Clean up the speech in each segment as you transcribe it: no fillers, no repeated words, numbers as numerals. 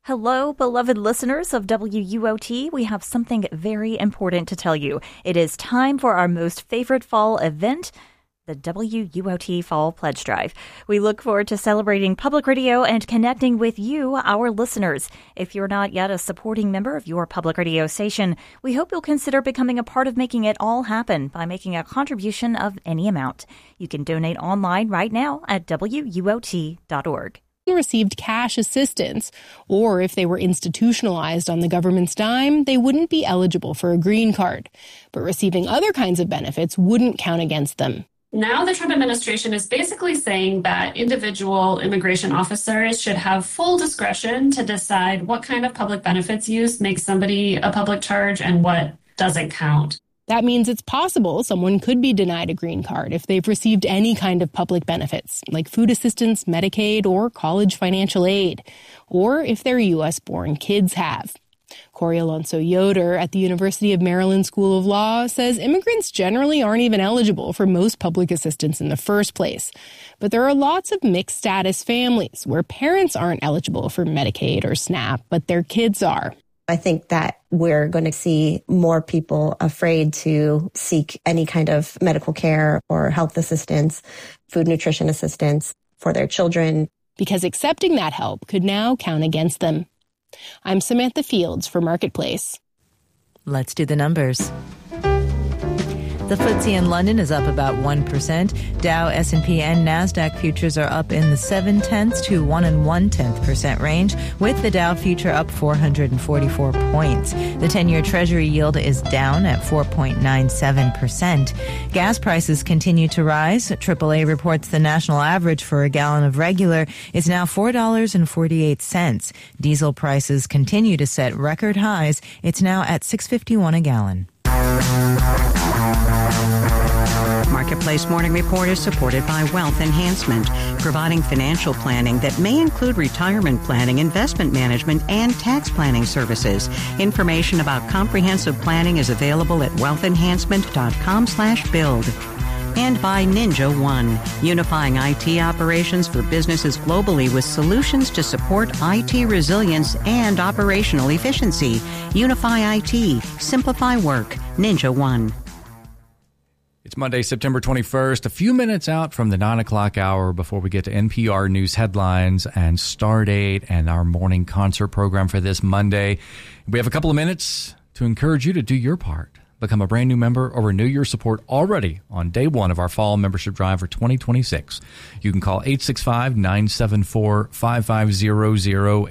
Hello, beloved listeners of WUOT. We have something very important to tell you. It is time for our most favorite fall event, the WUOT Fall Pledge Drive. We look forward to celebrating public radio and connecting with you, our listeners. If you're not yet a supporting member of your public radio station, we hope you'll consider becoming a part of making it all happen by making a contribution of any amount. You can donate online right now at WUOT.org. Received cash assistance, or if they were institutionalized on the government's dime, they wouldn't be eligible for a green card. But receiving other kinds of benefits wouldn't count against them. Now the Trump administration is basically saying that individual immigration officers should have full discretion to decide what kind of public benefits use makes somebody a public charge and what doesn't count. That means it's possible someone could be denied a green card if they've received any kind of public benefits, like food assistance, Medicaid, or college financial aid, or if their U.S.-born kids have. Corey Alonso Yoder at the University of Maryland School of Law says immigrants generally aren't even eligible for most public assistance in the first place. But there are lots of mixed status families where parents aren't eligible for Medicaid or SNAP, but their kids are. I think that we're going to see more people afraid to seek any kind of medical care or health assistance, food nutrition assistance for their children. Because accepting that help could now count against them. I'm Samantha Fields for Marketplace. Let's do the numbers. The FTSE in London is up about 1%. Dow, S&P, and NASDAQ futures are up in the 0.7 to 1 1/10% range, with the Dow future up 444 points. The 10-year Treasury yield is down at 4.97%. Gas prices continue to rise. AAA reports the national average for a gallon of regular is now $4.48. Diesel prices continue to set record highs. It's now at $6.51 a gallon. Marketplace Morning Report is supported by Wealth Enhancement, providing financial planning that may include retirement planning, investment management, and tax planning services. Information about comprehensive planning is available at wealthenhancement.com/build. And by Ninja One, unifying IT operations for businesses globally with solutions to support IT resilience and operational efficiency. Unify IT. Simplify work. Ninja One. It's Monday, September 21st, a few minutes out from the 9 o'clock hour before we get to NPR News headlines and Stardate and our morning concert program for this Monday. We have a couple of minutes to encourage you to do your part. Become a brand new member or renew your support already on day one of our fall membership drive for 2026. You can call 865-974-5500,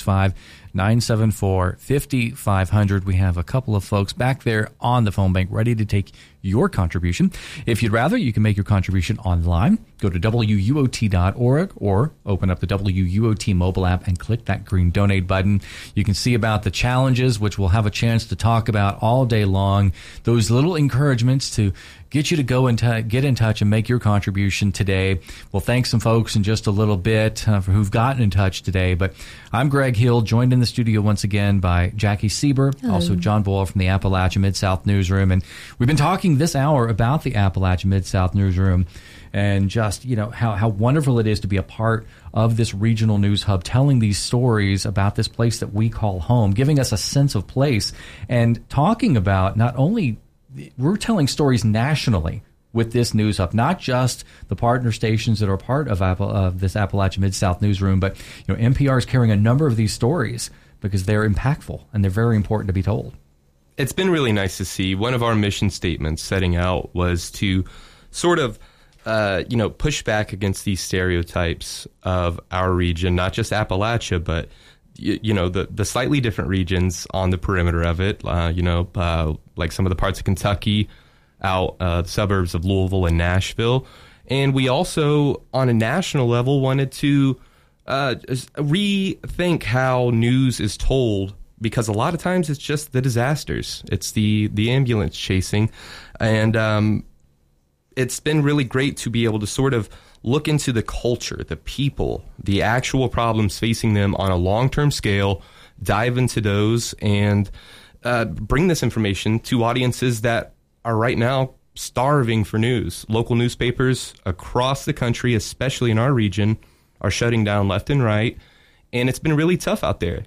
865-974-5500. We have a couple of folks back there on the phone bank ready to take your contribution. If you'd rather, you can make your contribution online. Go to WUOT.org or open up the WUOT mobile app and click that green donate button. You can see about the challenges, which we'll have a chance to talk about all day long. Those little encouragements to get you to go and get in touch and make your contribution today. We'll thank some folks in just a little bit for who've gotten in touch today. But I'm Greg Hill, joined in the studio once again by Jackie Sieber, also John Boyle from the Appalachia Mid-South Newsroom. And we've been talking this hour about the Appalachia Mid-South Newsroom and just, how wonderful it is to be a part of this regional news hub, telling these stories about this place that we call home, giving us a sense of place, and talking about not only we're telling stories nationally with this news hub, not just the partner stations that are part of this Appalachia Mid-South Newsroom, but NPR is carrying a number of these stories because they're impactful and they're very important to be told. It's been really nice to see. One of our mission statements setting out was to sort of push back against these stereotypes of our region, not just Appalachia, but the slightly different regions on the perimeter of it, like some of the parts of Kentucky, out the suburbs of Louisville and Nashville. And we also, on a national level, wanted to rethink how news is told, because a lot of times it's just the disasters. It's the ambulance chasing. And it's been really great to be able to sort of look into the culture, the people, the actual problems facing them on a long-term scale, dive into those, and bring this information to audiences that are right now starving for news. Local newspapers across the country, especially in our region, are shutting down left and right, and it's been really tough out there.